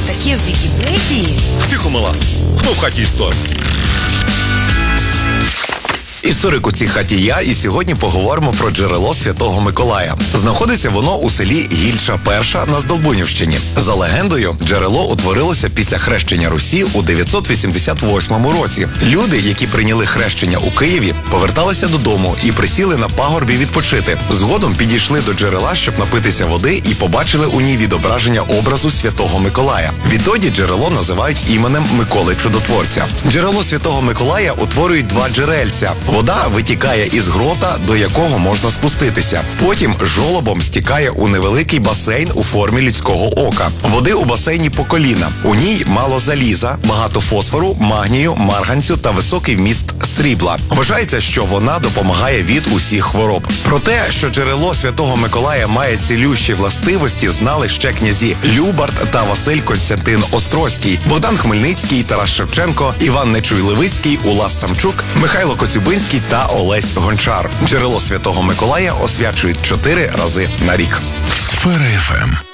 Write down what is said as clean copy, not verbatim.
таке в Вікіпедії. Тихо, мала. Хто в хаті історик? Історик у цій хаті я, і сьогодні поговоримо про джерело Святого Миколая. Знаходиться воно у селі Гільча Перша на Здолбунівщині. За легендою, джерело утворилося після хрещення Русі у 988 році. Люди, які прийняли хрещення у Києві, поверталися додому і присіли на пагорбі відпочити. Згодом підійшли до джерела, щоб напитися води, і побачили у ній відображення образу Святого Миколая. Відтоді джерело називають іменем Миколи Чудотворця. Джерело Святого Миколая утворюють два джерельця. Вода витікає із грота, до якого можна спуститися. Потім жолобом стікає у невеликий басейн у формі людського ока. Води у басейні по коліна. У ній мало заліза, багато фосфору, магнію, марганцю та високий вміст срібла. Вважається, що вона допомагає від усіх хвороб. Про те, що джерело Святого Миколая має цілющі властивості, знали ще князі Любарт та Василь Костянтин Острозький, Богдан Хмельницький, Тарас Шевченко, Іван Нечуй-Левицький, Улас Самчук, Михайло Коцюбинський та Олесь Гончар. Джерело Святого Миколая освячують 4 рази на рік. Сфера ФМ.